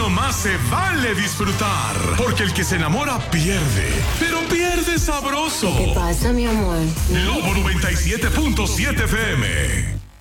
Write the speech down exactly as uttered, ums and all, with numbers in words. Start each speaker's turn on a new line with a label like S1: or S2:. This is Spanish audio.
S1: cuando más se vale disfrutar. Porque el que se enamora pierde, pero pierde sabroso.
S2: ¿Qué pasa, mi amor?
S1: Lobo noventa y siete punto siete F M.